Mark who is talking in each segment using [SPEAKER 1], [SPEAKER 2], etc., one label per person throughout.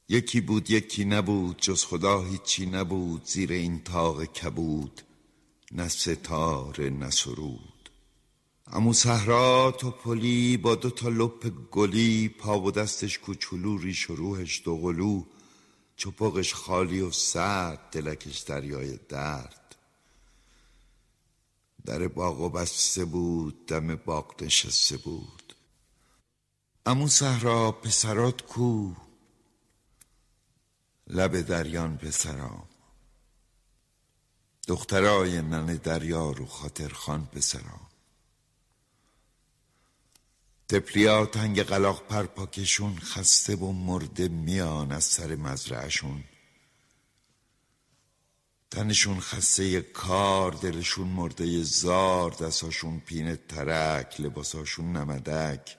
[SPEAKER 1] یکی بود یکی نبود، جز خدا هیچی نبود. زیر این طاق کبود نه ستاره نه سرود. عمو صحرا توپلی با 2 تا لپ گلی، پا و دستش کوچولو، ریش و روحش دوقلو. چپقش خالی و سرد، دلکش دریای درد. در باغ بسته بود، دم باغ نشسته بود. عمو صحرا پسرات کو؟ لب دریان پسرام. دخترای ننه دریا رو خاطر خان پسرام. تپلیا تنگ قلاق پرپاکشون، خسته و مرده میان از سر مزرعشون. تنشون خسته کار، دلشون مرده زار. دستاشون پینه ترک، لباساشون نمدک.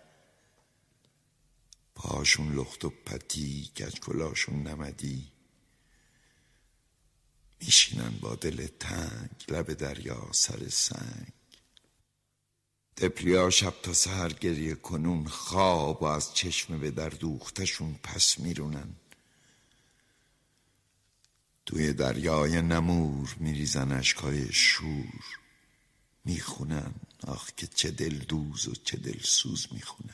[SPEAKER 1] پاشون لخت و پتی، کچکلاشون نمدی. میشینن با دل تنگ، لب دریا سر سنگ. تپلیا شب تا سحر گریه کنون، خواب و از چشم به در دوختشون پس میرونن. توی دریای نمور میریزن اشکای شور. میخونن آخ که چه دل دوز و چه دل سوز میخونن.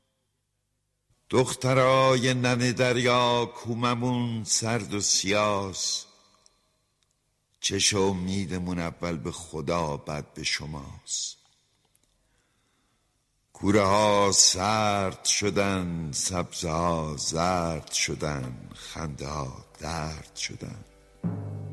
[SPEAKER 1] دخترای ننه دریا کوممون سرد و سیاس. چش و امیدمون اول به خدا بعد به شماست. کوره ها سرد شدن، سبزه ها زرد شدن، خنده ها درد شدن.